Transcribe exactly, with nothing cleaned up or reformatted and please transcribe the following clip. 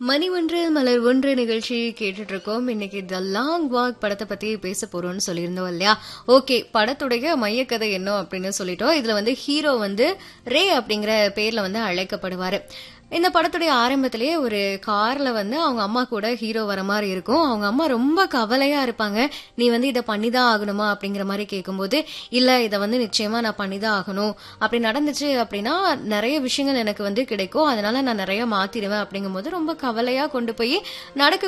மணி ஒன்று மலர் ஒன்று நிகழ்ச்சி கேட்டுட்டு இருக்கோம். இன்னைக்கு த லாங் வாக் படத்தை பத்தி பேச போறோம்னு சொல்லியிருந்தோம் இல்லையா? ஓகே, படத்துடைய மையக்கதை என்ன அப்படின்னு சொல்லிட்டோம். இதுல வந்து ஹீரோ வந்து ரே அப்படிங்கிற பேர்ல வந்து அழைக்கப்படுவாரு. இந்த படத்துடைய ஆரம்பத்திலேயே ஒரு கார்ல வந்து அவங்க அம்மா கூட ஹீரோ வர மாதிரி இருக்கும். அவங்க அம்மா ரொம்ப கவலையா இருப்பாங்க. நீ வந்து இதை பண்ணிதான் ஆகணுமா அப்படிங்கிற மாதிரி கேட்கும்போது, இல்ல இதை வந்து நிச்சயமா நான் பண்ணிதான் ஆகணும், அப்படி நடந்துச்சு அப்படின்னா நிறைய விஷயங்கள் எனக்கு வந்து கிடைக்கும், அதனால நான் நிறைய மாத்திடுவேன் அப்படிங்கும்போது ரொம்ப கவலையா கொண்டு போய் நடக்க